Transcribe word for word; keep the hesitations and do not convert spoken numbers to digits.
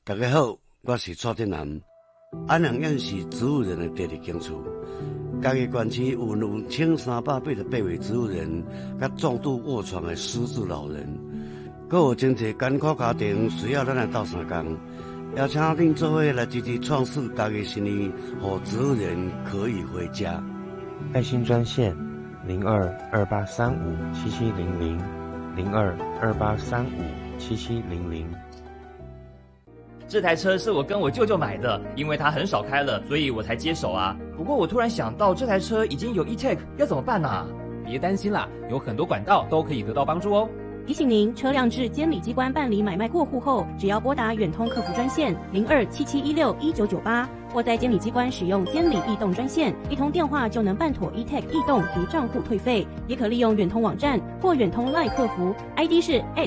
大家好，我是蔡振南。安阳县是植物人的第二警处，嘉义县区有两千三百八十八位植物人，甲重度卧床的失智老人，阁有真侪艰苦家庭需要咱来斗相共，邀请恁做伙来支持创世嘉义新义，让植物人可以回家。 爱心专线零二二八三五七七零零零二二八三五七七零零。 这台车是我跟我舅舅买的，因为他很少开了，所以我才接手啊。不过我突然想到，这台车已经有 E-Tech， 要怎么办啊？ 别担心啦，有很多管道都可以得到帮助哦。 提醒您，车辆至监理机关办理买卖过户后，只要拨打远通客服专线零二七七一六一九九八，或在监理机关使用监理异动专线，一通电话就能办妥 E-Tech 异动及账户退费。也可利用远通网站或远通 LINE 客服 ，I D 是 at